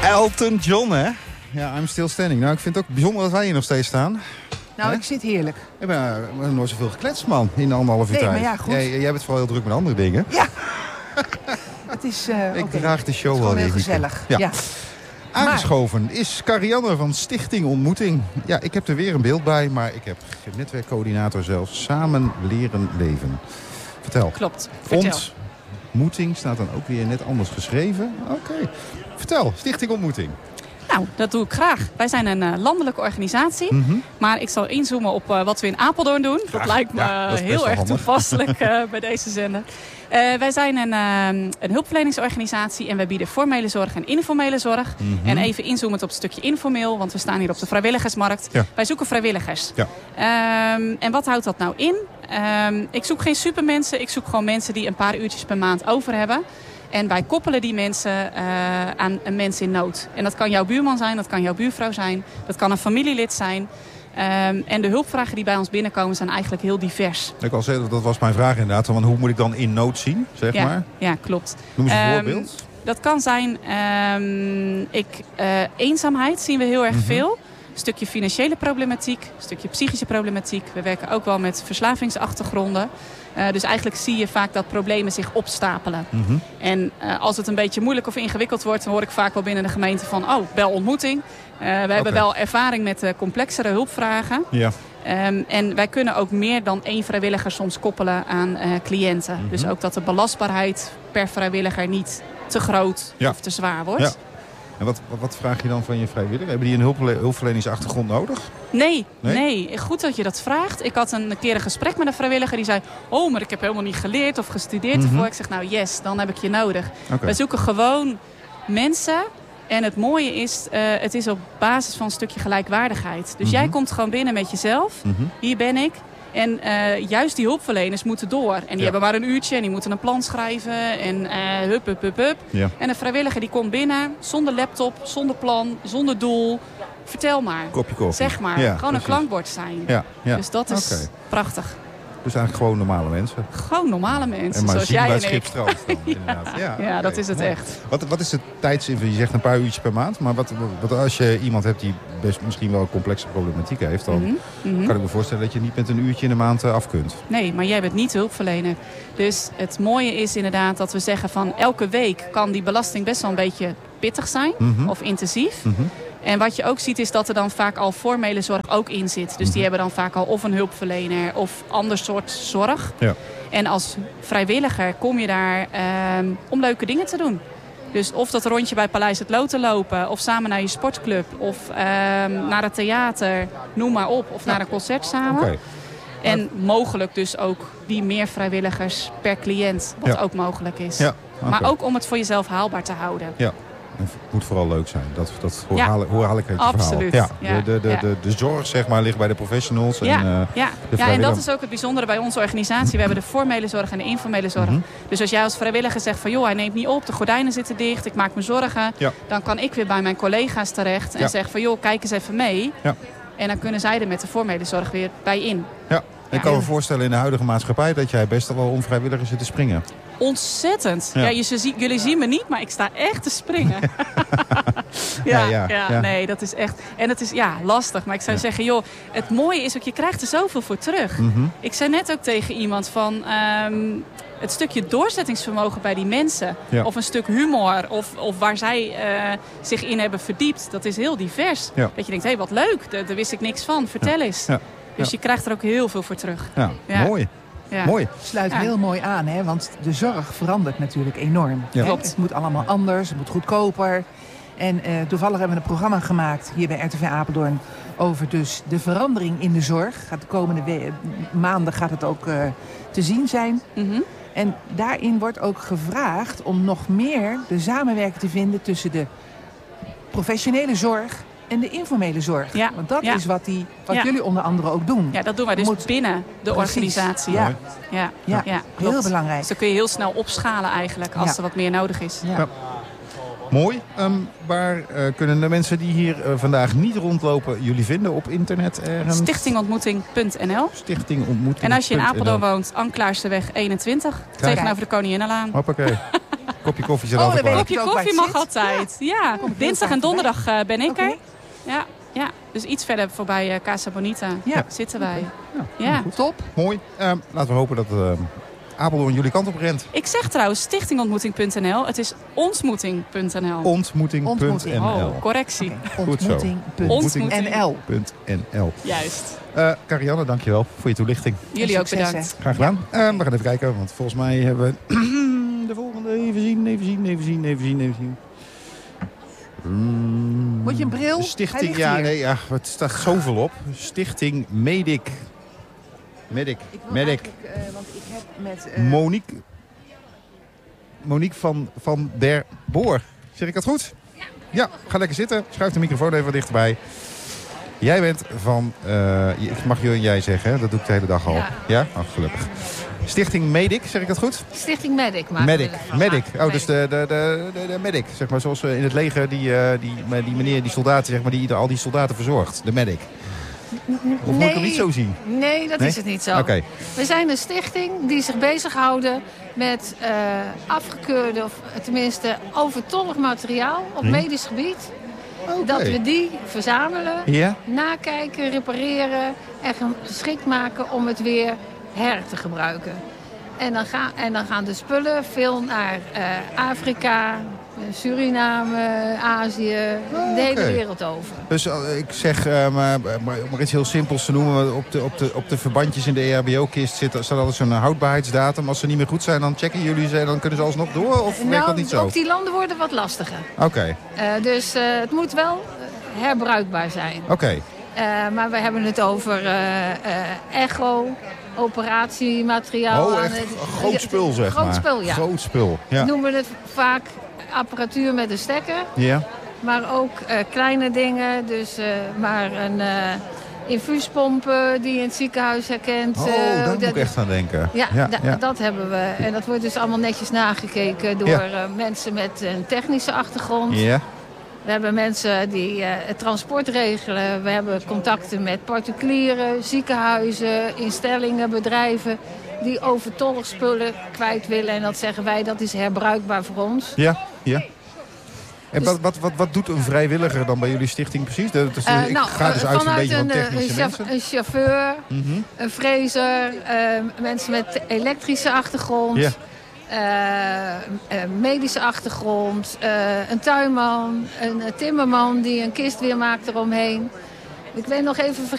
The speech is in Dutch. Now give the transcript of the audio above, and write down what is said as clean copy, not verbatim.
Elton John, hè? Ja, I'm still standing. Nou, ik vind het ook bijzonder dat wij hier nog steeds staan. Nou, ik zit heerlijk. We hebben nooit zoveel gekletst, man, in 1,5 uur tijd. Maar ja, goed. Jij bent vooral heel druk met andere dingen. Ja. Het is ik draag de show wel weer. Heel gezellig. Ja. Aangeschoven is Karianne van Stichting Ontmoeting. Ja, ik heb er weer een beeld bij, maar ik heb netwerkcoördinator zelf. Samen leren leven. Vertel. Klopt. Vertel. Ontmoeting staat dan ook weer net anders geschreven. Oké. Vertel, Stichting Ontmoeting. Nou, dat doe ik graag. Wij zijn een landelijke organisatie. Maar ik zal inzoomen op wat we in Apeldoorn doen. Graag. Dat lijkt me heel erg toepasselijk bij deze zender. Wij zijn een hulpverleningsorganisatie en wij bieden formele zorg en informele zorg. En even inzoomend op het stukje informeel, want we staan hier op de vrijwilligersmarkt. Ja. Wij zoeken vrijwilligers. Ja. En wat houdt dat nou in? Ik zoek geen supermensen, ik zoek gewoon mensen die een paar uurtjes per maand over hebben. En wij koppelen die mensen aan een mens in nood. En dat kan jouw buurman zijn, dat kan jouw buurvrouw zijn, dat kan een familielid zijn. En de hulpvragen die bij ons binnenkomen zijn eigenlijk heel divers. Ik al zeggen, dat was mijn vraag inderdaad. Want hoe moet ik dan in nood zien, zeg maar? Ja, klopt. Noem eens een voorbeeld. Dat kan zijn eenzaamheid zien we heel erg veel. Een stukje financiële problematiek, een stukje psychische problematiek. We werken ook wel met verslavingsachtergronden. Dus eigenlijk zie je vaak dat problemen zich opstapelen. En als het een beetje moeilijk of ingewikkeld wordt, dan hoor ik vaak wel binnen de gemeente van, bel ontmoeting. We hebben wel ervaring met complexere hulpvragen. Ja. En wij kunnen ook meer dan 1 vrijwilliger soms koppelen aan cliënten. Dus ook dat de belastbaarheid per vrijwilliger niet te groot of te zwaar wordt. Ja. En wat vraag je dan van je vrijwilliger? Hebben die een hulpverleningsachtergrond nodig? Nee. Goed dat je dat vraagt. Ik had een keer een gesprek met een vrijwilliger die zei, maar ik heb helemaal niet geleerd of gestudeerd ervoor. Ik zeg, nou yes, dan heb ik je nodig. Okay. Wij zoeken gewoon mensen. En het mooie is, het is op basis van een stukje gelijkwaardigheid. Dus jij komt gewoon binnen met jezelf. Hier ben ik. En juist die hulpverleners moeten door. En die hebben maar een uurtje en die moeten een plan schrijven. En hup. Ja. En een vrijwilliger die komt binnen zonder laptop, zonder plan, zonder doel. Vertel maar. Kopje koffie. Zeg maar. Ja, gewoon een klankbord zijn. Ja. Dus dat is prachtig. Dus eigenlijk gewoon normale mensen. Gewoon normale mensen, en maar zoals jij en ik. Ja, dat is het echt. Wat is het tijdsinvestering? Je zegt een paar uurtjes per maand. Maar wat als je iemand hebt die misschien wel een complexe problematiek heeft, dan kan ik me voorstellen dat je niet met een uurtje in de maand af kunt. Nee, maar jij bent niet hulpverlener. Dus het mooie is inderdaad dat we zeggen van elke week kan die belasting best wel een beetje pittig zijn of intensief. En wat je ook ziet is dat er dan vaak al formele zorg ook in zit. Dus die hebben dan vaak al of een hulpverlener of ander soort zorg. Ja. En als vrijwilliger kom je daar om leuke dingen te doen. Dus of dat rondje bij Paleis het Loo te lopen, of samen naar je sportclub, of naar het theater, noem maar op. Of naar een concert samen. Okay. En mogelijk dus ook die meer vrijwilligers per cliënt, wat ook mogelijk is. Ja. Okay. Maar ook om het voor jezelf haalbaar te houden. Ja. Het moet vooral leuk zijn. Hoe haal ik het absoluut. Verhaal. Ja, de zorg zeg maar, ligt bij de professionals. En dat is ook het bijzondere bij onze organisatie. We hebben de formele zorg en de informele zorg. Dus als jij als vrijwilliger zegt van hij neemt niet op, de gordijnen zitten dicht, ik maak me zorgen. Ja. Dan kan ik weer bij mijn collega's terecht en zeg van kijk eens even mee. Ja. En dan kunnen zij er met de formele zorg weer bij in. Ja. Ik kan me voorstellen in de huidige maatschappij dat jij best wel om vrijwilligers zit te springen. Ontzettend. Ja. Jullie zien me niet, maar ik sta echt te springen. Nee, dat is echt. En het is lastig. Maar ik zou zeggen, het mooie is ook, je krijgt er zoveel voor terug. Ik zei net ook tegen iemand van het stukje doorzettingsvermogen bij die mensen. Ja. Of een stuk humor. Of waar zij zich in hebben verdiept. Dat is heel divers. Ja. Dat je denkt, wat leuk. Daar wist ik niks van. Vertel eens. Ja. Dus je krijgt er ook heel veel voor terug. Ja. Mooi. Ja. Mooi. Sluit heel mooi aan, hè? Want de zorg verandert natuurlijk enorm. Ja. Het moet allemaal anders, het moet goedkoper. En toevallig hebben we een programma gemaakt hier bij RTV Apeldoorn over dus de verandering in de zorg. De komende maanden gaat het ook te zien zijn. En daarin wordt ook gevraagd om nog meer de samenwerking te vinden tussen de professionele zorg en de informele zorg. Ja. Want dat is wat jullie onder andere ook doen. Ja, dat doen wij dus binnen de organisatie. Ja. Heel belangrijk. Dus dan kun je heel snel opschalen eigenlijk als er wat meer nodig is. Ja. Mooi. Waar kunnen de mensen die hier vandaag niet rondlopen jullie vinden op internet? Stichtingontmoeting.nl. Stichtingontmoeting. En als je in Apeldoorn woont, Anklaarseweg 21. Tegenover de Koninginnenlaan. Hoppakee. Kopje koffie zit altijd Kopje koffie mag altijd. Ja, dinsdag en donderdag ben ik er. Ja, dus iets verder voorbij Casa Bonita zitten wij. Ja. Top. Mooi. Laten we hopen dat Apeldoorn jullie kant op rent. Ik zeg trouwens stichtingontmoeting.nl. Het is ontmoeting.nl. Ontmoeting.nl. Oh, correctie. Okay. Goed zo. Ontmoeting.nl. Juist. Karianne, dankjewel voor je toelichting. Jullie ook bedankt. Graag gedaan. We gaan even kijken, want volgens mij hebben we de volgende. Even zien. Moet je een bril? Stichting, het staat zoveel op. Stichting Medic. Want ik heb met... Monique van der Boer. Zeg ik dat goed? Ja, ga lekker zitten. Schuif de microfoon even wat dichterbij. Jij bent van... ik mag je en jij zeggen, hè? Dat doe ik de hele dag al. Ja? Oh, gelukkig. Stichting Medic, zeg ik dat goed? Stichting Medic. Medic. Oh, dus de medic. Zeg maar zoals in het leger die meneer, die soldaten, zeg maar, die al die soldaten verzorgt. De medic. Of moet ik hem niet zo zien? Nee, dat is het niet zo. Okay. We zijn een stichting die zich bezighouden met afgekeurde, of tenminste overtollig materiaal op medisch gebied. Okay. Dat we die verzamelen, nakijken, repareren en geschikt maken om het weer te gebruiken. En dan gaan de spullen veel naar Afrika, Suriname, Azië, de hele wereld over. Dus ik zeg, maar om iets heel simpels te noemen, op de verbandjes in de EHBO-kist staat altijd zo'n houdbaarheidsdatum. Als ze niet meer goed zijn, dan checken jullie ze en dan kunnen ze alsnog door? Of werkt dat niet zo? Ook die landen worden wat lastiger. Oké. Dus het moet wel herbruikbaar zijn. Oké. Maar we hebben het over echo, operatiemateriaal. Oh, echt groot spul, zeg maar. Groot spul, ja. Groot spul, ja. We noemen het vaak apparatuur met een stekker. Ja. Maar ook kleine dingen. Dus maar een infuuspomp die je in het ziekenhuis herkent. Daar moet ik echt aan denken. Ja, dat hebben we. En dat wordt dus allemaal netjes nagekeken door mensen met een technische achtergrond. Ja. We hebben mensen die het transport regelen. We hebben contacten met particulieren, ziekenhuizen, instellingen, bedrijven die overtollig spullen kwijt willen. En dat zeggen wij, dat is herbruikbaar voor ons. Ja. En dus, wat doet een vrijwilliger dan bij jullie stichting precies? Ik ga dus uit een beetje van technische mensen. Een chauffeur, een freezer, mensen met elektrische achtergrond. Yeah. Medische achtergrond, een tuinman, een timmerman die een kist weer maakt eromheen. Ik weet nog even